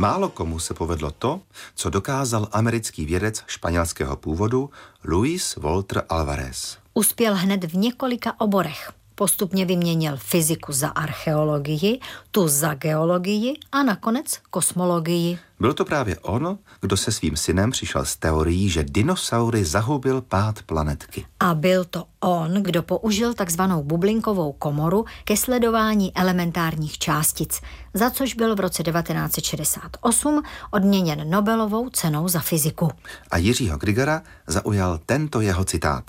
Málo komu se povedlo to, co dokázal americký vědec španělského původu Luis Walter Alvarez. Uspěl hned v několika oborech. Postupně vyměnil fyziku za archeologii, tu za geologii a nakonec kosmologii. Byl to právě on, kdo se svým synem přišel s teorií, že dinosaury zahubil pád planetky. A byl to on, kdo použil takzvanou bublinkovou komoru ke sledování elementárních částic, za což byl v roce 1968 odměněn Nobelovou cenou za fyziku. A Jiřího Grigara zaujal tento jeho citát.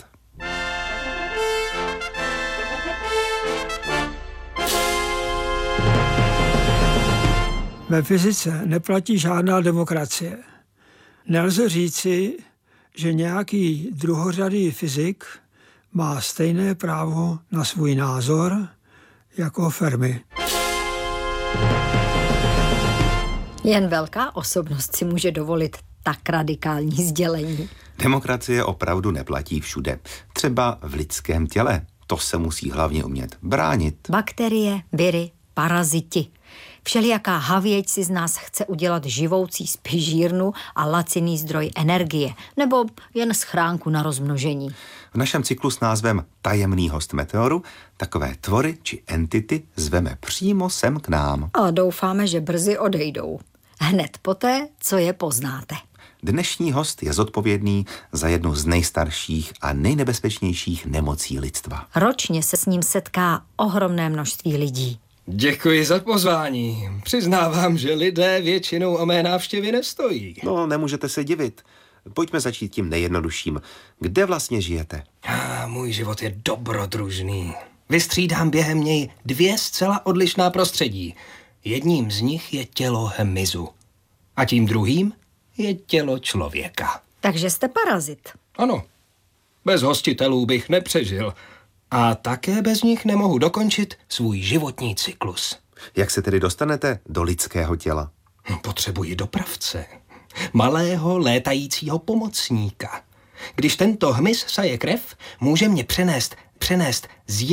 Ve fyzice neplatí žádná demokracie. Nelze říci, že nějaký druhořadý fyzik má stejné právo na svůj názor jako Fermi. Jen velká osobnost si může dovolit tak radikální sdělení. Demokracie opravdu neplatí všude. Třeba v lidském těle. To se musí hlavně umět bránit. Bakterie, viry, paraziti. Všelijaká havěť si z nás chce udělat živoucí spižírnu a laciný zdroj energie, nebo jen schránku na rozmnožení. V našem cyklu s názvem Tajemný host meteoru takové tvory či entity zveme přímo sem k nám. A doufáme, že brzy odejdou. Hned poté, co je poznáte. Dnešní host je zodpovědný za jednu z nejstarších a nejnebezpečnějších nemocí lidstva. Ročně se s ním setká ohromné množství lidí. Děkuji za pozvání. Přiznávám, že lidé většinou o mé návštěvě nestojí. No, nemůžete se divit. Pojďme začít tím nejjednodušším. Kde vlastně žijete? Můj život je dobrodružný. Vystřídám během něj 2 zcela odlišná prostředí. Jedním z nich je tělo hmyzu. A tím druhým je tělo člověka. Takže jste parazit. Ano. Bez hostitelů bych nepřežil. A také bez nich nemohu dokončit svůj životní cyklus. Jak se tedy dostanete do lidského těla? Potřebuji dopravce. Malého létajícího pomocníka. Když tento hmyz saje krev, může mě přenést z